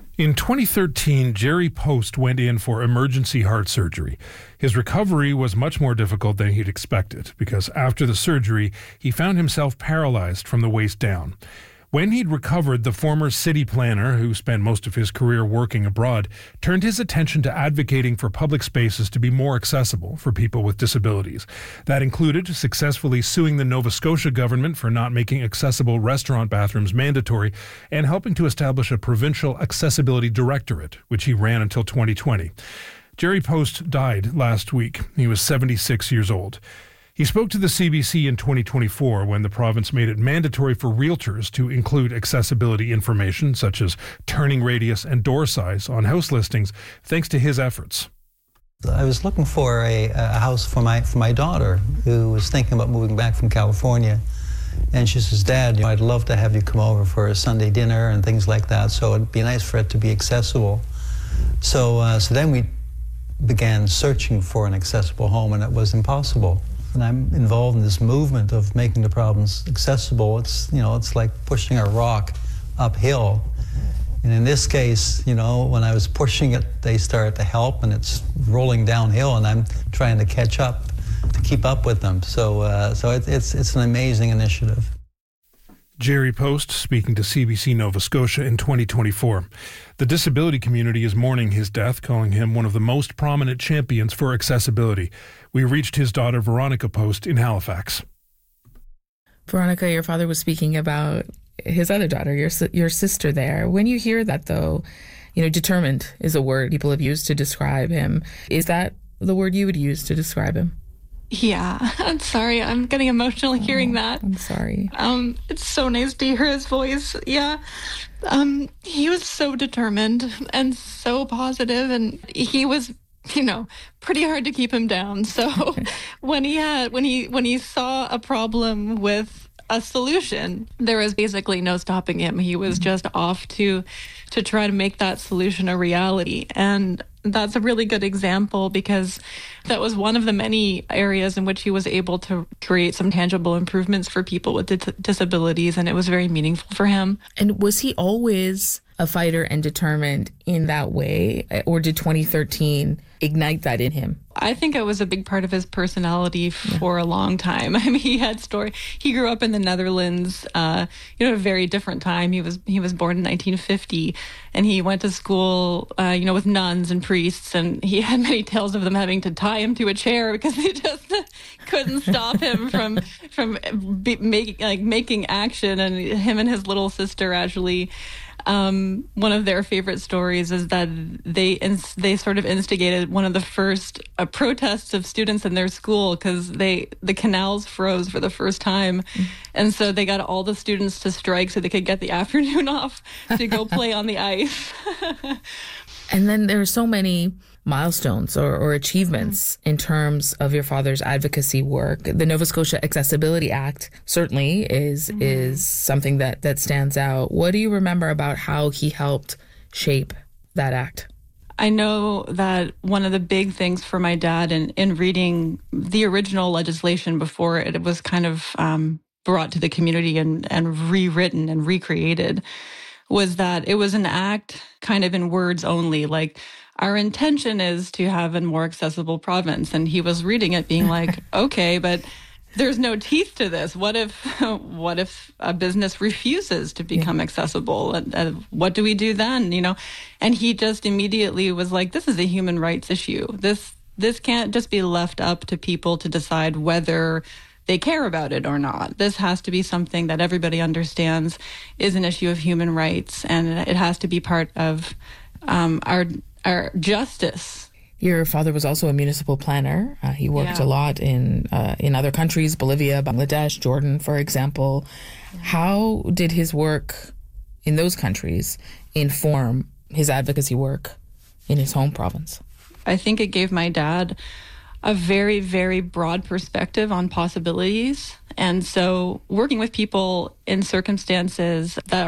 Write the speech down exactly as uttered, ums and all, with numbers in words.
In twenty thirteen, Jerry Post went in for emergency heart surgery. His recovery was much more difficult than he'd expected because after the surgery, he found himself paralyzed from the waist down. When he'd recovered, the former city planner, who spent most of his career working abroad, turned his attention to advocating for public spaces to be more accessible for people with disabilities. That included successfully suing the Nova Scotia government for not making accessible restaurant bathrooms mandatory and helping to establish a provincial accessibility directorate, which he ran until twenty twenty. Jerry Post died last week. He was seventy-six years old. He spoke to the C B C in twenty twenty-four when the province made it mandatory for realtors to include accessibility information such as turning radius and door size on house listings, thanks to his efforts. I was looking for a, a house for my for my daughter who was thinking about moving back from California. And she says, Dad, you know, I'd love to have you come over for a Sunday dinner and things like that, so it'd be nice for it to be accessible. So, uh, so then we began searching for an accessible home, and it was impossible. And I'm involved in this movement of making the problems accessible. It's, you know, it's like pushing a rock uphill. And in this case, you know, when I was pushing it, they started to help, and it's rolling downhill, and I'm trying to catch up, to keep up with them. So, uh, so it, it's it's an amazing initiative. Jerry Post speaking to C B C Nova Scotia in twenty twenty-four. The disability community is mourning his death, calling him one of the most prominent champions for accessibility. We reached his daughter, Veronica Post, in Halifax. Veronica, your father was speaking about his other daughter, your your sister there. When you hear that, though, you know, determined is a word people have used to describe him. Is that the word you would use to describe him? Yeah, I'm sorry. I'm getting emotional hearing oh, that. I'm sorry. Um, it's so nice to hear his voice. Yeah. Um, he was so determined and so positive, and he was, you know, pretty hard to keep him down. So when he had, when he, when he saw a problem with a solution, there was basically no stopping him. He was just off to, to try to make that solution a reality. And that's a really good example because that was one of the many areas in which he was able to create some tangible improvements for people with dis- disabilities, and it was very meaningful for him. And was he always a fighter and determined in that way, or did twenty thirteen ignite that in him? I think it was a big part of his personality for yeah. a long time. I mean, he had story. He grew up in the Netherlands, uh, you know, a very different time. He was he was born in nineteen fifty, and he went to school, uh, you know, with nuns and priests, and he had many tales of them having to tie him to a chair because they just couldn't stop him from from be, make, like making action. And him and his little sister actually. Um, one of their favorite stories is that they ins- they sort of instigated one of the first uh, protests of students in their school because they the canals froze for the first time, mm-hmm. and so they got all the students to strike so they could get the afternoon off to go play on the ice. And then there are so many milestones or, or achievements mm-hmm. in terms of your father's advocacy work. The Nova Scotia Accessibility Act certainly is mm-hmm. is something that, that stands out. What do you remember about how he helped shape that act? I know that one of the big things for my dad in, in reading the original legislation before it was kind of um, brought to the community and, and rewritten and recreated was that it was an act kind of in words only, like our intention is to have a more accessible province. And he was reading it being like, okay, but there's no teeth to this. What if what if a business refuses to become yeah. accessible? And, uh, what do we do then? You know, and he just immediately was like, this is a human rights issue. This this can't just be left up to people to decide whether they care about it or not. This has to be something that everybody understands is an issue of human rights, and it has to be part of um, our our justice. Your father was also a municipal planner. Uh, he worked yeah. a lot in uh, in other countries, Bolivia, Bangladesh, Jordan, for example. Yeah. How did his work in those countries inform his advocacy work in his home province? I think it gave my dad a very, very broad perspective on possibilities. And so working with people in circumstances that